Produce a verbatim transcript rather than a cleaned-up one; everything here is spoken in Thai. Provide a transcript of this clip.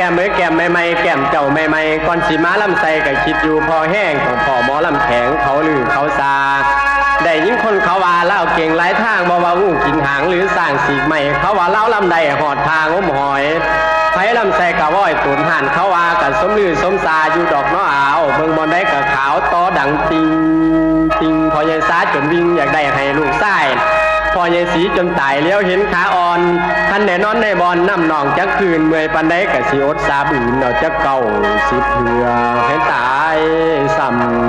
ก้มเอ้ยแก้มใหม่ๆแก้มเจ้าใหม่ๆก่อนสิมาลำไส้ก็คิดอยู่พอแห้งต้องพอหมอลำแข็งเขาหรือเขาซาได้ยิ่งคนเขาว่าเล่าเก่งหลายทางบ่ว่างูกินหางหรือสร้างสีใหม่เขาว่าเล่าลำใดหอดทางอมหอยไผลำไส้กะว้อยตุนหันเขาว่ากันสมลือสมซาอยู่ดอกน้ออาวเบิ่งบ่ได้กะขาวต่อดังติงติงพอยายสาจนวิ่งอยากได้ให้ลูกชายพอยายสีจนตายเลี้ยวเห็นขาอ่อนคันแน่นอนในบอนน้ำหนองจักคืนเมื่อยปันได้กะสิอดสาบืนเอาจักเก่าสิเถื่อให้ตายซ้ำ